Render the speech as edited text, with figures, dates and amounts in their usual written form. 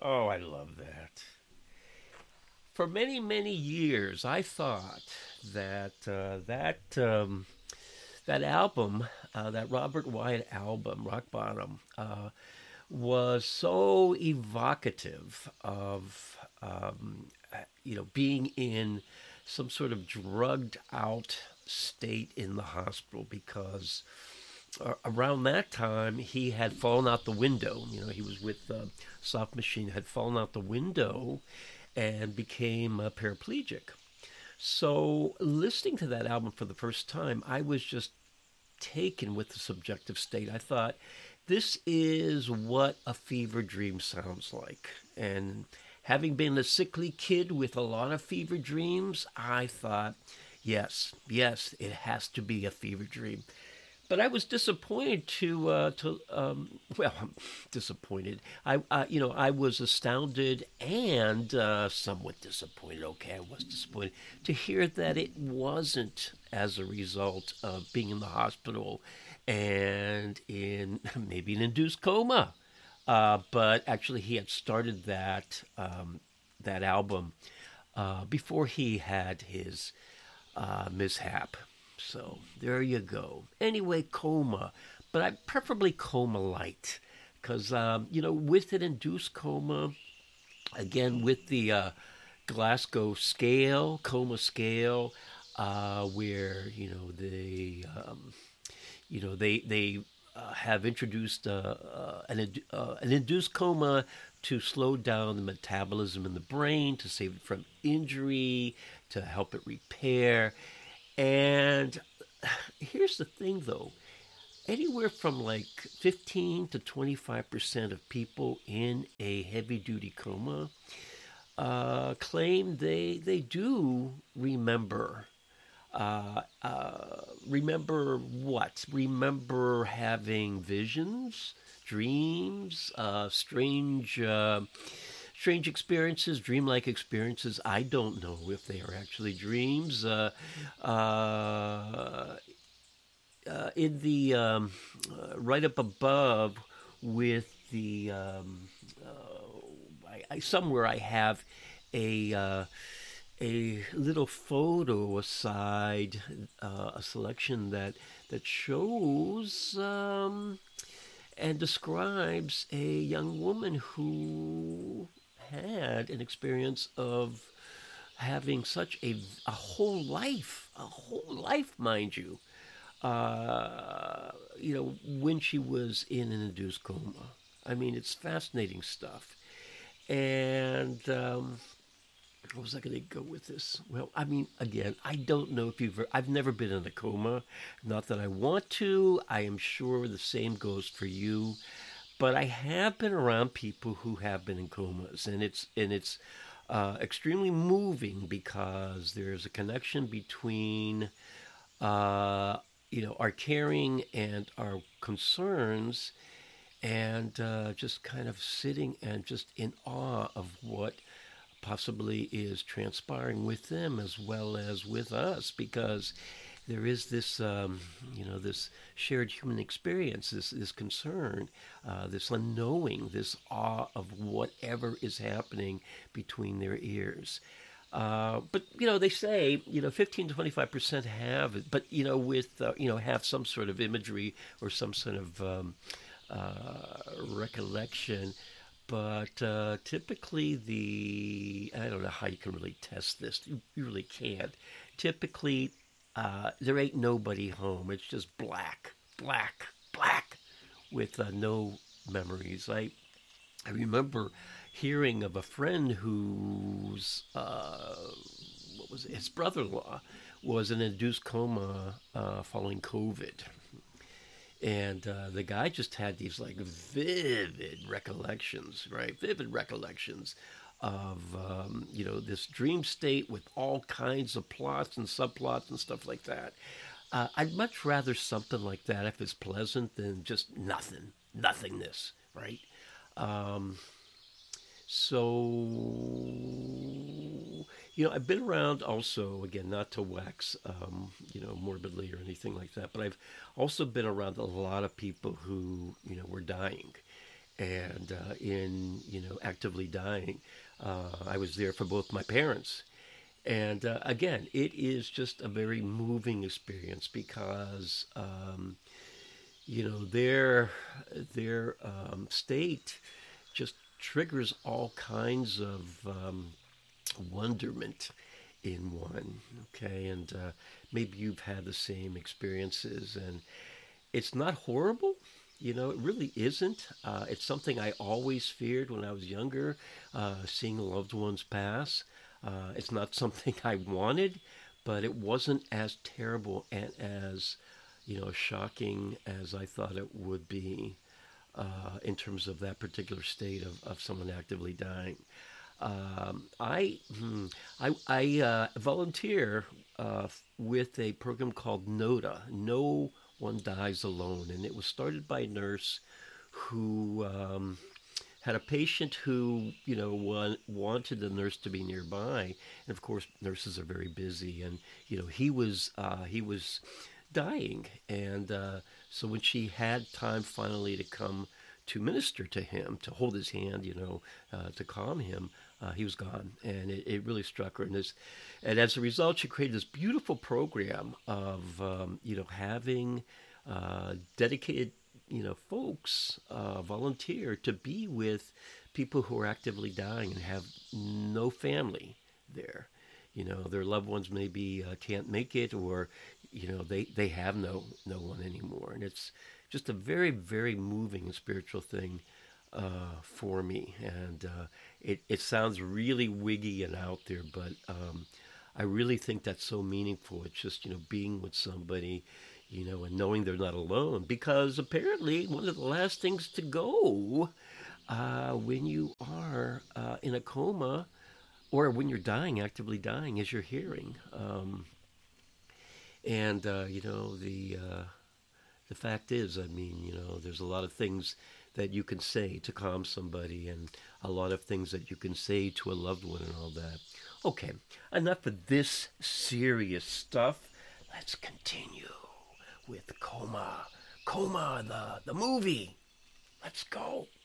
Oh, I love that. For many, many years, I thought that album, that Robert Wyatt album, Rock Bottom, was so evocative of being in some sort of drugged out state in the hospital because around that time he had fallen out the window. He was with Soft Machine, had fallen out the window and became paraplegic. So listening to that album for the first time, I was just taken with the subjective state. I thought, this is what a fever dream sounds like. And having been a sickly kid with a lot of fever dreams, I thought, yes, yes, it has to be a fever dream. But I was disappointed I'm disappointed. I was astounded and somewhat disappointed. Okay, I was disappointed to hear that it wasn't as a result of being in the hospital and in maybe an induced coma. But actually, he had started that album before he had his mishap. So there you go. Anyway, coma, but I preferably coma light, because with an induced coma, again with the Glasgow scale, coma scale, where they have introduced an induced coma to slow down the metabolism in the brain, to save it from injury, to help it repair. And here's the thing, though, anywhere from like 15 to 25% of people in a heavy duty coma claim they do remember. Remember what? Remember having visions, dreams, strange experiences, dreamlike experiences. I don't know if they are actually dreams. Uh, in the right up above with the somewhere I have a a little photo aside, a selection that shows and describes a young woman who had an experience of having such a whole life, mind you, when she was in an induced coma. I mean, it's fascinating stuff. And what was I going to go with this? Well, I mean, again, I don't know if I've never been in a coma. Not that I want to. I am sure the same goes for you. But I have been around people who have been in comas, and it's extremely moving because there's a connection between our caring and our concerns, and just kind of sitting and just in awe of what possibly is transpiring with them as well as with us, because there is this shared human experience, this concern, this unknowing, this awe of whatever is happening between their ears. But they say 15 to 25% have it, but with have some sort of imagery or some sort of recollection. But typically, I don't know how you can really test this. You really can't. Typically, there ain't nobody home. It's just black, black, black, with no memories. I remember hearing of a friend whose what was it? His brother-in-law was in an induced coma following COVID, and the guy just had these like vivid recollections, right? Vivid recollections of this dream state with all kinds of plots and subplots and stuff like that. I'd much rather something like that if it's pleasant than just nothingness, right? Um, so, I've been around also, again, not to wax, morbidly or anything like that, but I've also been around a lot of people who, were dying. and in actively dying. I was there for both my parents, and again, it is just a very moving experience because their state just triggers all kinds of wonderment in one. Okay, and maybe you've had the same experiences, and it's not horrible. It really isn't. It's something I always feared when I was younger, seeing loved ones pass. It's not something I wanted, but it wasn't as terrible and as, shocking as I thought it would be in terms of that particular state of someone actively dying. I volunteer with a program called NODA. No One Dies Alone, and it was started by a nurse who had a patient who wanted the nurse to be nearby, and of course nurses are very busy, and he was dying, and so when she had time finally to come to minister to him, to hold his hand, to calm him, he was gone, and it really struck her. And as a result, she created this beautiful program of having dedicated folks volunteer to be with people who are actively dying and have no family there. Their loved ones maybe can't make it, or they have no one anymore, and it's just a very, very moving and spiritual thing for me. And it sounds really wiggy and out there, but I really think that's so meaningful. It's just being with somebody, and knowing they're not alone. Because apparently, one of the last things to go when you are in a coma or when you're dying, actively dying, is your hearing. And the fact is, I mean, there's a lot of things that you can say to calm somebody, and a lot of things that you can say to a loved one, and all that. Okay, enough of this serious stuff. Let's continue with Coma. Coma, the movie. Let's go.